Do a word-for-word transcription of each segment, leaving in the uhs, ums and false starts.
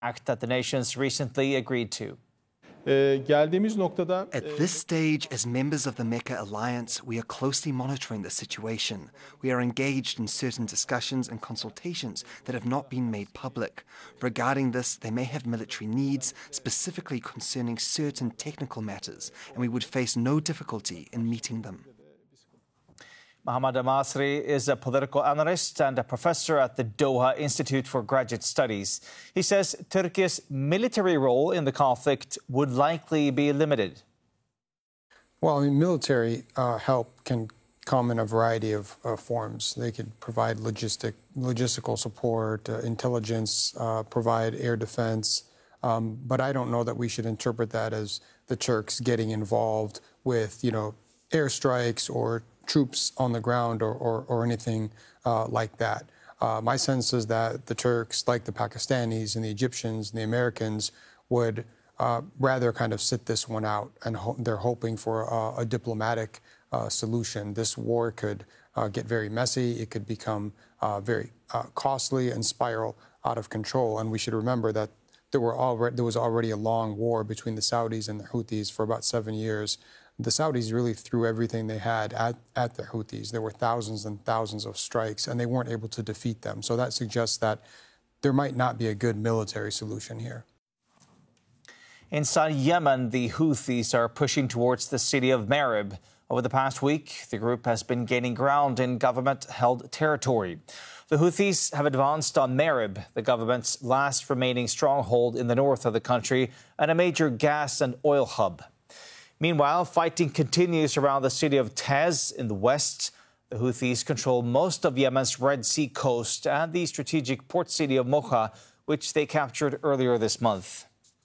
act that the nations recently agreed to. At this stage, as members of the Mecca Alliance, we are closely monitoring the situation. We are engaged in certain discussions and consultations that have not been made public. Regarding this, they may have military needs, specifically concerning certain technical matters, and we would face no difficulty in meeting them. Mohammad Al-Masri is a political analyst and a professor at the Doha Institute for Graduate Studies. He says Turkey's military role in the conflict would likely be limited. Well, I mean, military uh, help can come in a variety of uh, forms. They could provide logistic, logistical support, uh, intelligence, uh, provide air defense. Um, but I don't know that we should interpret that as the Turks getting involved with, you know, airstrikes or troops on the ground or, or, or anything uh, like that. Uh, my sense is that the Turks, like the Pakistanis and the Egyptians and the Americans, would uh, rather kind of sit this one out, and ho they're hoping for uh, a diplomatic uh, solution. This war could uh, get very messy. It could become uh, very uh, costly and spiral out of control. And we should remember that there, were already, there was already a long war between the Saudis and the Houthis for about seven years. The Saudis really threw everything they had at, at the Houthis. There were thousands and thousands of strikes, and they weren't able to defeat them. So that suggests that there might not be a good military solution here. Inside Yemen, the Houthis are pushing towards the city of Marib. Over the past week, the group has been gaining ground in government-held territory. The Houthis have advanced on Marib, the government's last remaining stronghold in the north of the country and a major gas and oil hub. Meanwhile, fighting continues around the city of Taiz in the west. The Houthis control most of Yemen's Red Sea coast and the strategic port city of Mocha, which they captured earlier this month.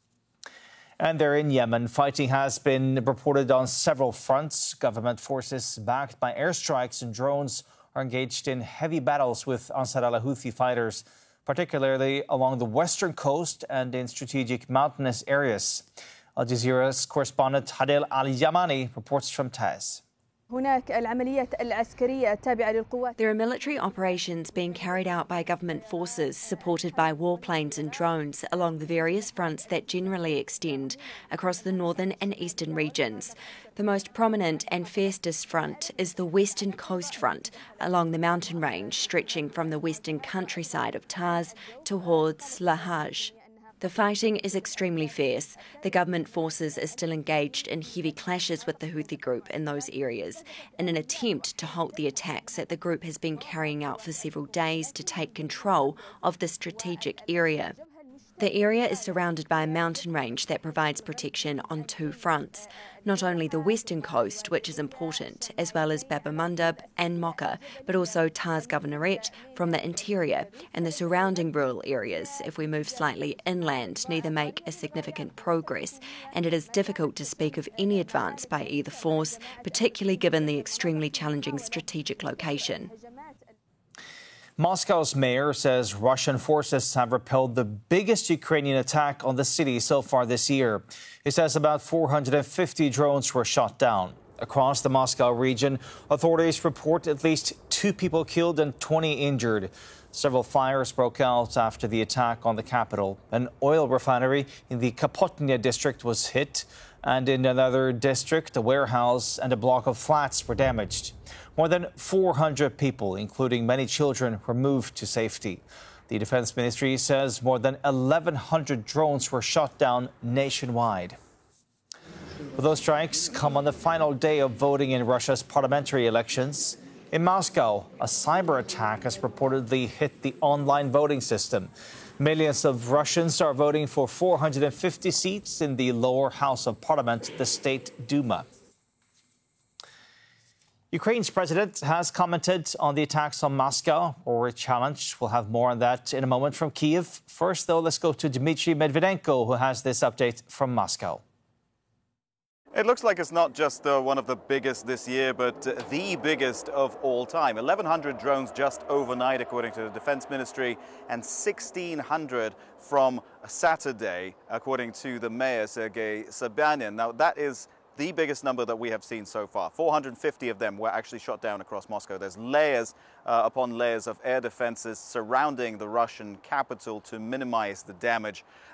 And there in Yemen, fighting has been reported on several fronts. Government forces backed by airstrikes and drones are engaged in heavy battles with Ansar al-Houthi fighters, particularly along the western coast and in strategic mountainous areas. Al Jazeera's correspondent Hadel Al-Yamani reports from Taiz. There are military operations being carried out by government forces supported by warplanes and drones along the various fronts that generally extend across the northern and eastern regions. The most prominent and fiercest front is the Western Coast Front along the mountain range stretching from the western countryside of Taiz towards Lahaj. The fighting is extremely fierce. The government forces are still engaged in heavy clashes with the Houthi group in those areas in an attempt to halt the attacks that the group has been carrying out for several days to take control of the strategic area. The area is surrounded by a mountain range that provides protection on two fronts. Not only the western coast, which is important, as well as Bab el-Mandab and Mocha, but also Taiz Governorate from the interior, and the surrounding rural areas, if we move slightly inland, neither make a significant progress, and it is difficult to speak of any advance by either force, particularly given the extremely challenging strategic location. Moscow's mayor says Russian forces have repelled the biggest Ukrainian attack on the city so far this year. He says about four hundred fifty drones were shot down. Across the Moscow region, authorities report at least two people killed and twenty injured. Several fires broke out after the attack on the capital. An oil refinery in the Kapotnya district was hit, and in another district, a warehouse and a block of flats were damaged. More than four hundred people, including many children, were moved to safety. The Defense Ministry says more than eleven hundred drones were shot down nationwide. Well, those strikes come on the final day of voting in Russia's parliamentary elections. In Moscow, a cyber attack has reportedly hit the online voting system. Millions of Russians are voting for four hundred fifty seats in the lower house of parliament, the State Duma. Ukraine's president has commented on the attacks on Moscow, or a challenge. We'll have more on that in a moment from Kyiv. First, though, let's go to Dmitry Medvedenko, who has this update from Moscow. It looks like it's not just uh, one of the biggest this year, but uh, the biggest of all time. eleven hundred drones just overnight, according to the Defense Ministry, and sixteen hundred from Saturday, according to the mayor, Sergei Sobyanin. Now, that is the biggest number that we have seen so far. four hundred fifty of them were actually shot down across Moscow. There's layers uh, upon layers of air defenses surrounding the Russian capital to minimize the damage.